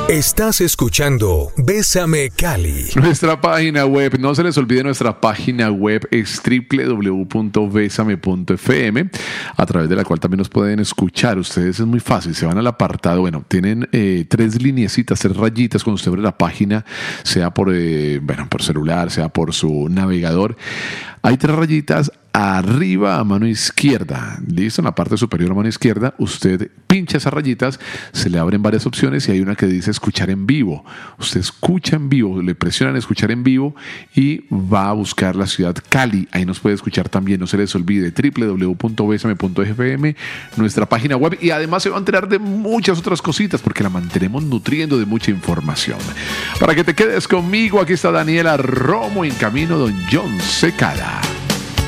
Estás escuchando Bésame Cali. Nuestra página web, no se les olvide, nuestra página web es www.besame.fm, a través de la cual también nos pueden escuchar. Ustedes es muy fácil, se van al apartado, bueno, tienen 3 lineecitas, 3 rayitas cuando usted abre la página, sea por celular, sea por su navegador. Hay 3 rayitas arriba a mano izquierda, listo, en la parte superior a mano izquierda, usted pincha esas rayitas, se le abren varias opciones y hay una que dice escuchar en vivo. Usted escucha en vivo, le presionan escuchar en vivo y va a buscar la ciudad Cali. Ahí nos puede escuchar también, no se les olvide, www.besame.fm, nuestra página web, y además se va a enterar de muchas otras cositas porque la mantenemos nutriendo de mucha información. Para que te quedes conmigo, aquí está Daniela Romo, en camino don John Secada.